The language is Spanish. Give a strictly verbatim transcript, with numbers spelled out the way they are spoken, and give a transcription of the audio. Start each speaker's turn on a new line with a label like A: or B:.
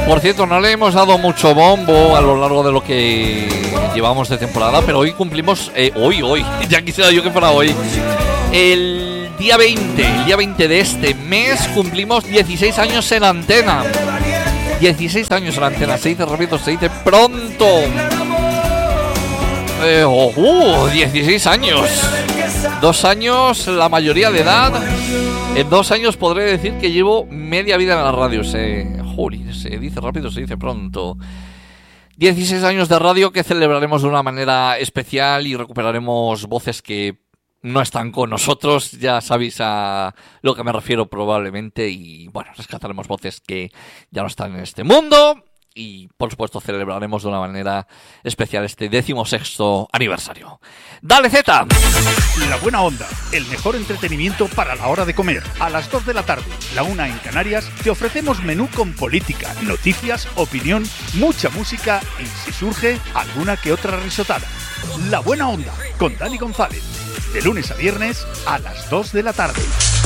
A: Por cierto, no le hemos dado mucho bombo a lo largo de lo que llevamos de temporada, pero hoy cumplimos, eh, hoy, hoy, ya quisiera yo que fuera hoy, el día veinte, el día veinte de este mes cumplimos dieciséis años en antena. dieciséis años en antena, se dice rápido, se dice pronto. Eh, oh, uh, dieciséis años. Dos años, la mayoría de edad. En dos años podré decir que llevo media vida en la radio. Se, juli, se dice rápido, se dice pronto. dieciséis años de radio que celebraremos de una manera especial y recuperaremos voces que no están con nosotros. Ya sabéis a lo que me refiero probablemente. Y bueno, rescataremos voces que ya no están en este mundo. Y por supuesto celebraremos de una manera especial este decimosexto aniversario. ¡Dale, Z!
B: La Buena Onda, el mejor entretenimiento para la hora de comer. A las dos de la tarde, la una en Canarias, te ofrecemos menú con política, noticias, opinión, mucha música y, si surge, alguna que otra risotada. La Buena Onda, con Dani González. De lunes a viernes, a las dos de la tarde.